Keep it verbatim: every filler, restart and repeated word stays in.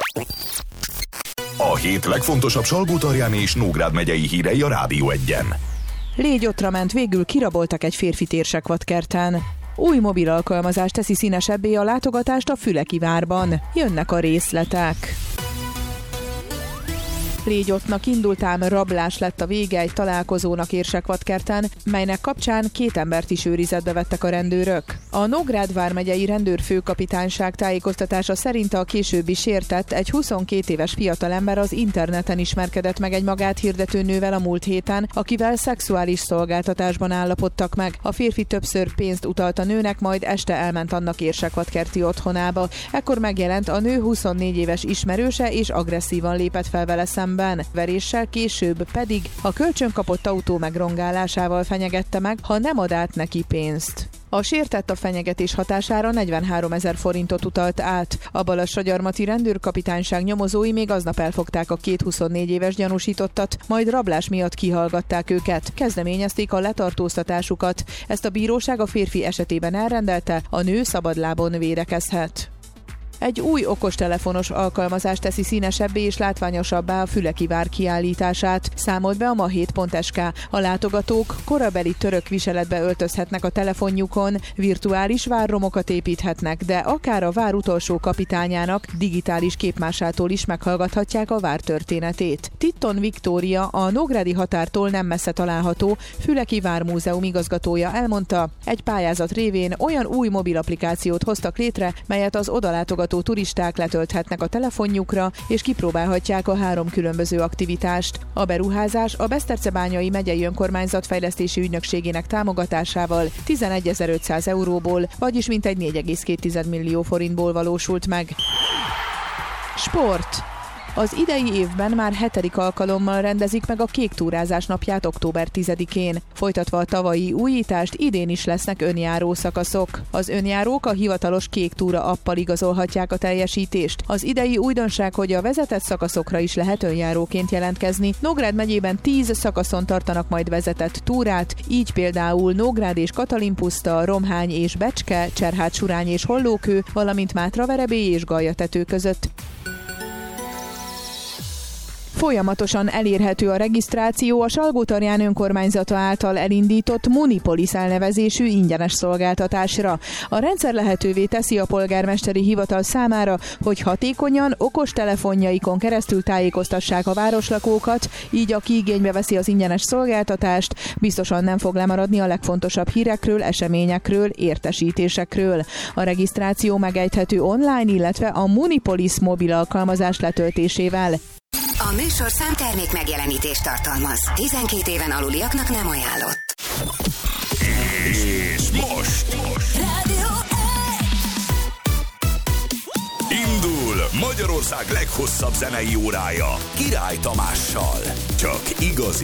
A hét legfontosabb Salgótarján és Nógrád megyei hírei a Rádió Egyen. Légyotra ment, végül kiraboltak egy férfi Térsekvadkerten. Új mobil alkalmazás teszi színesebbé a látogatást a Füleki-várban. Jönnek a részletek. Légyottnak indult, ám rablás lett a vége egy találkozónak Érsekvadkerten, melynek kapcsán két embert is őrizetbe vettek a rendőrök. A Nógrád vármegyei rendőrfőkapitányság tájékoztatása szerint a későbbi sértett, egy huszonkét éves fiatalember az interneten ismerkedett meg egy magát hirdető nővel a múlt héten, akivel szexuális szolgáltatásban állapodtak meg. A férfi többször pénzt utalt a nőnek, majd este elment annak Érsekvadkerti otthonába. Ekkor megjelent a nő huszonnégy éves ismerőse, és agresszívan lépett fel vele szemben. Veréssel, később pedig a kölcsön kapott autó megrongálásával fenyegette meg, ha nem ad át neki pénzt. A sértett a fenyegetés hatására negyvenháromezer forintot utalt át. A Balassagyarmati rendőrkapitányság nyomozói még aznap elfogták a két huszonnégy éves gyanúsítottat, majd rablás miatt kihallgatták őket. Kezdeményezték a letartóztatásukat. Ezt a bíróság a férfi esetében elrendelte, a nő szabadlábon védekezhet. Egy új okostelefonos alkalmazás teszi színesebbé és látványosabbá a Füleki-vár kiállítását, számolt be a ma hét pont es ká. A látogatók korabeli török viseletbe öltözhetnek a telefonjukon, virtuális várromokat építhetnek, de akár a vár utolsó kapitányának digitális képmásától is meghallgathatják a vár történetét. Titton Viktória, a nógrádi határtól nem messze található Füleki-vár múzeum igazgatója elmondta, egy pályázat révén olyan új mobil applikációt hoztak létre, melyet az odalátogató turisták letölthetnek a telefonjukra, és kipróbálhatják a három különböző aktivitást. A beruházás a Besztercebányai megyei önkormányzat fejlesztési ügynökségének támogatásával tizenegyezer-ötszáz euróból, vagyis mintegy négy egész két millió forintból valósult meg. Sport. Az idei évben már hetedik alkalommal rendezik meg a kék túrázás napját október tizedikén. Folytatva a tavalyi újítást, idén is lesznek önjáró szakaszok. Az önjárók a hivatalos Kék Túra appal igazolhatják a teljesítést. Az idei újdonság, hogy a vezetett szakaszokra is lehet önjáróként jelentkezni. Nógrád megyében tíz szakaszon tartanak majd vezetett túrát, így például Nógrád és Katalin-puszta, Romhány és Becske, Cserhád-Surány és Hollókő, valamint Mátraverebély és Galjatető között. Folyamatosan elérhető a regisztráció a Salgótarján önkormányzata által elindított Munipolis elnevezésű ingyenes szolgáltatásra. A rendszer lehetővé teszi a polgármesteri hivatal számára, hogy hatékonyan okostelefonjaikon keresztül tájékoztassák a városlakókat, így aki igénybe veszi az ingyenes szolgáltatást, biztosan nem fog lemaradni a legfontosabb hírekről, eseményekről, értesítésekről. A regisztráció megejthető online, illetve a Munipolis mobil alkalmazás letöltésével. A műsor számtermék megjelenítést tartalmaz. tizenkét éven aluliaknak nem ajánlott. És most, most. Rádió Indul Magyarország leghosszabb zenei órája Király Tamással. Csak igazi